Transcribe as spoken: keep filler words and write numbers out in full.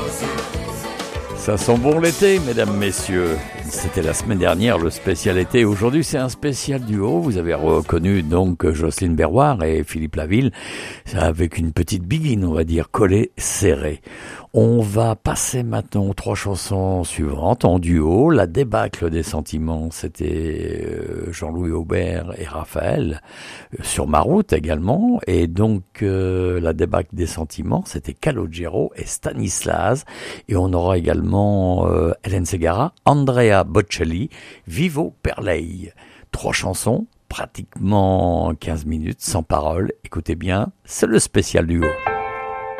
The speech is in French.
Ça sent bon l'été, mesdames, messieurs. C'était la semaine dernière, le spécial été. Aujourd'hui, c'est un spécial duo. Vous avez reconnu donc Jocelyne Berroir et Philippe Laville, avec une petite biguine, on va dire, collée, serrée. On va passer maintenant aux trois chansons suivantes en duo. La débâcle des sentiments, c'était Jean-Louis Aubert et Raphaël, sur ma route également. Et donc, euh, la débâcle des sentiments, c'était Calogero et Stanislas. Et on aura également euh, Hélène Ségara, Andrea Bocelli, Vivo per lei. Trois chansons, pratiquement quinze minutes, sans parole. Écoutez bien, c'est le spécial duo.